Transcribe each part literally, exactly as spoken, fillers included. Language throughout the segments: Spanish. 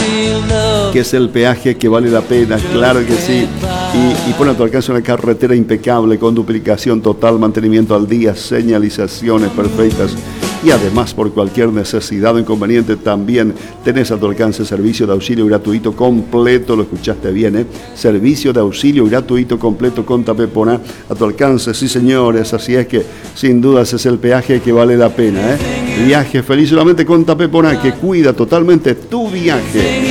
que es el peaje que vale la pena, claro que sí. Y, y pone a tu alcance una carretera impecable con duplicación total, mantenimiento al día, señalizaciones perfectas. Y además, por cualquier necesidad o inconveniente, también tenés a tu alcance servicio de auxilio gratuito completo. Lo escuchaste bien, ¿eh? Servicio de auxilio gratuito completo con Tapeponá a tu alcance, sí señores. Así es que, sin dudas, es el peaje que vale la pena, ¿eh? Viaje feliz solamente con Tapeponá, que cuida totalmente tu viaje.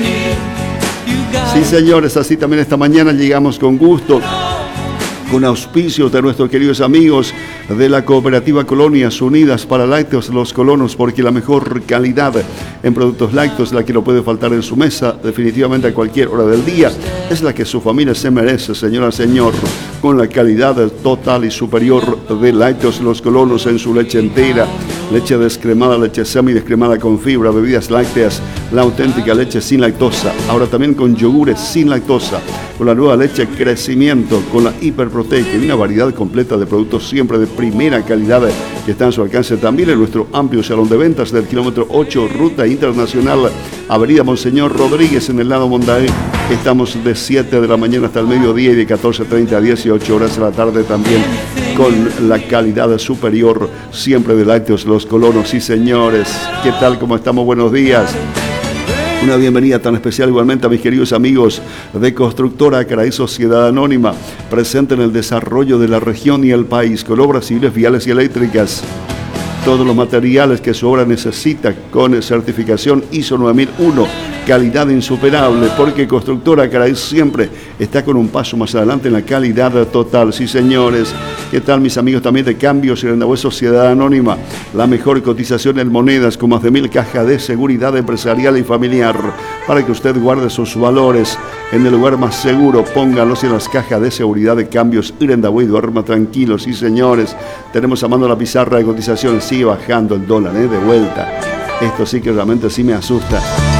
Sí señores, así también esta mañana llegamos con gusto, con auspicios de nuestros queridos amigos de la Cooperativa Colonias Unidas para Lácteos Los Colonos, porque la mejor calidad en productos lácteos, la que no puede faltar en su mesa, definitivamente a cualquier hora del día, es la que su familia se merece, señora, señor, con la calidad total y superior de Lácteos Los Colonos en su leche entera, leche descremada, leche semidescremada con fibra, bebidas lácteas, la auténtica leche sin lactosa, ahora también con yogures sin lactosa, con la nueva leche Crecimiento, con la hiperproteica y una variedad completa de productos siempre de primera calidad que está a su alcance también en nuestro amplio salón de ventas del kilómetro ocho, Ruta Internacional, Avenida Monseñor Rodríguez en el lado Mondaí. Estamos de siete de la mañana hasta el mediodía y de catorce treinta a dieciocho horas de la tarde también con la calidad superior siempre de Lácteos Los Colonos. Sí señores, ¿qué tal? ¿Cómo estamos? Buenos días. Una bienvenida tan especial igualmente a mis queridos amigos de Constructora Acaraí Sociedad Anónima, presente en el desarrollo de la región y el país con obras civiles, viales y eléctricas. Todos los materiales que su obra necesita con certificación I S O nueve mil uno, calidad insuperable, porque Constructora Acaraí siempre está con un paso más adelante en la calidad total. Sí señores, ¿qué tal mis amigos también de Cambios y Rendabué Sociedad Anónima? La mejor cotización en monedas con más de mil cajas de seguridad empresarial y familiar para que usted guarde sus valores en el lugar más seguro. Póngalos en las cajas de seguridad de Cambios y Rendabué y duerma tranquilo. Sí señores, tenemos a mano la pizarra de cotización, sigue bajando el dólar, ¿eh? De vuelta. Esto sí que realmente sí me asusta.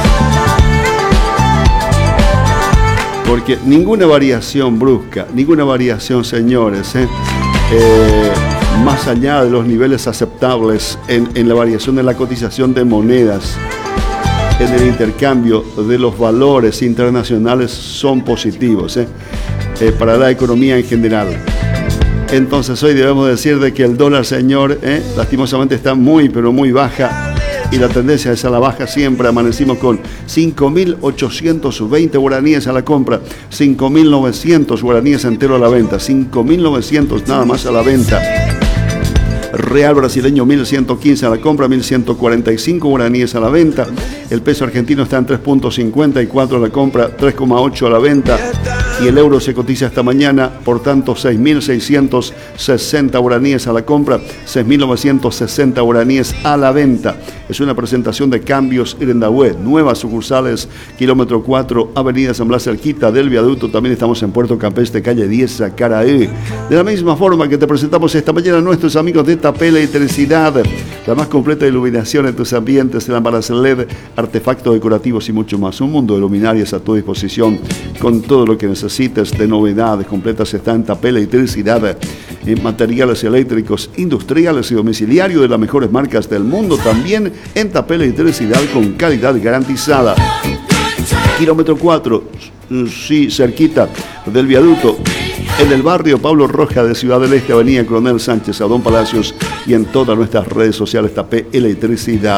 Porque ninguna variación brusca, ninguna variación, señores, ¿eh? Eh, más allá de los niveles aceptables en, en la variación de la cotización de monedas, en el intercambio de los valores internacionales son positivos, ¿eh? Eh, para la economía en general. Entonces hoy debemos decir de que el dólar, señor, ¿eh? lastimosamente está muy, pero muy baja. Y la tendencia es a la baja siempre. Amanecimos con cinco mil ochocientos veinte guaraníes a la compra, cinco mil novecientos guaraníes entero a la venta, cinco mil novecientos nada más a la venta. Real brasileño mil ciento quince a la compra, mil ciento cuarenta y cinco guaraníes a la venta. El peso argentino está en tres punto cincuenta y cuatro a la compra, tres coma ocho a la venta. Y el euro se cotiza esta mañana, por tanto, seis mil seiscientos sesenta guaraníes a la compra, seis mil novecientos sesenta guaraníes a la venta. Es una presentación de Cambios Irendabué, nuevas sucursales, kilómetro cuatro, Avenida San Blas cerquita del viaducto. También estamos en Puerto Campestre, calle diez, Acaraí. De la misma forma que te presentamos esta mañana a nuestros amigos de Tapé Electricidad, la más completa iluminación en tus ambientes, lámparas L E D, artefactos decorativos y mucho más. Un mundo de luminarias a tu disposición con todo lo que necesites de novedades completas está en Tapé Electricidad, en materiales eléctricos, industriales y domiciliarios de las mejores marcas del mundo. También en Tapé Electricidad con calidad garantizada. Kilómetro cuatro, sí, cerquita del viaducto, en el barrio Pablo Roja de Ciudad del Este, Avenida Coronel Sánchez, Adón Palacios, y en todas nuestras redes sociales Tapé Electricidad.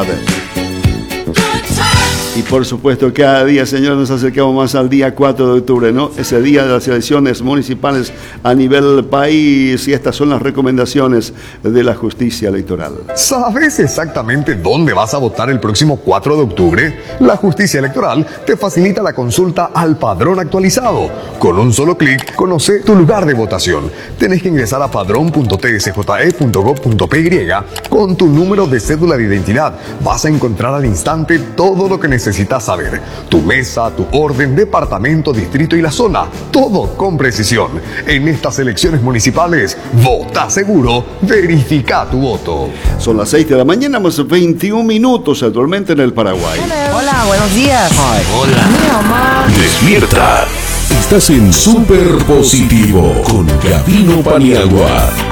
Y por supuesto, cada día, señores, nos acercamos más al día cuatro de octubre, ¿no? Ese día de las elecciones municipales a nivel país. Y estas son las recomendaciones de la justicia electoral. ¿Sabes exactamente dónde vas a votar el próximo cuatro de octubre? La justicia electoral te facilita la consulta al padrón actualizado. Con un solo clic, conoce tu lugar de votación. Tenés que ingresar a padrón punto t s j e punto gov punto p y con tu número de cédula de identidad. Vas a encontrar al instante todo lo que necesitas. Necesitas saber tu mesa, tu orden, departamento, distrito y la zona. Todo con precisión. En estas elecciones municipales, vota seguro, verifica tu voto. Son las seis de la mañana, más veintiún minutos actualmente en el Paraguay. Hola, buenos días. Ay, hola. Mi mamá. Despierta. Estás en Super Positivo con Gabino Paniagua.